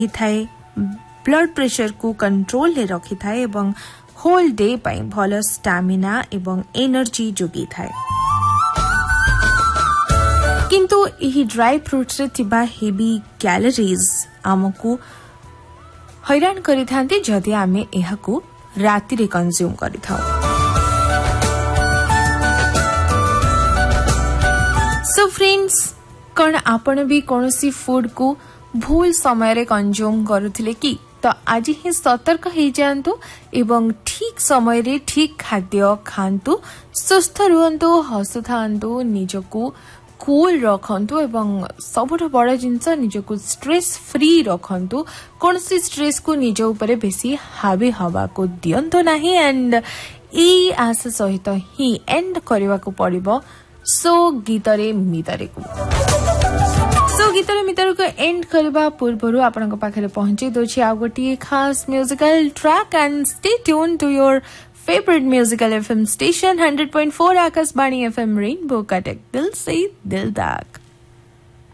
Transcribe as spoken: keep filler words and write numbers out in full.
थाए blood pressure को control रे रखी थाए एवं होल डे पई भलो स्टैमिना एवं एनर्जी जोगी थाए। किंतु यही ड्राई फ्रूट्स रे थिबा हेवी कैलोरीज आमको हैरान करि थांती जदि आमे एहाकू राति रे कंज्यूम करि थाउ। सो फ्रेंड्स, कौन आपण भी कोनोसी फूड को भूल समय रे कंज्यूम करुथिले कि? तो आज ही सतर्क हो जातु एवं ठीक समय रे ठीक खाद्य खातु, सुस्थ रुहतु, हसु थांतु, निजको कूल रखंतु एवं सबुठ बड़ जिनस निजको स्ट्रेस फ्री रखंतु। कौन सी स्ट्रेस को निज ऊपर बेसी हावी हवा को दियंतु नाही। एंड ई आशा सहित ही एंड करने को पड़िबो सो गीतरे मितरे को। सो गीतरे मितरे को एंड करबा पूर्वरु आपनक पाखरे पहुंची दोछि आ गोटी खास musical track. And stay tune to your favourite musical FM station hundred point four Akashvani FM rainbow Cuttack, दिल से दिल तक।